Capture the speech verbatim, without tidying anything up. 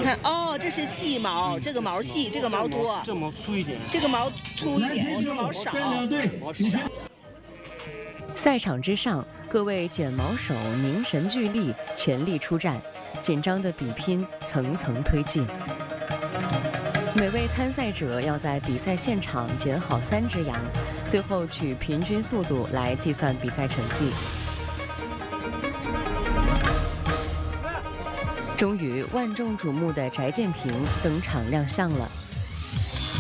看哦，这是细毛，这个毛细，这个毛多， 这毛粗一点， 这个毛粗一点，这个毛少。 毛少。 赛场之上，各位剪毛手凝神聚力，全力出战，紧张的比拼层层推进。每位参赛者要在比赛现场剪好三只羊，最后取平均速度来计算比赛成绩。终于，万众瞩目的翟建平登场亮相了。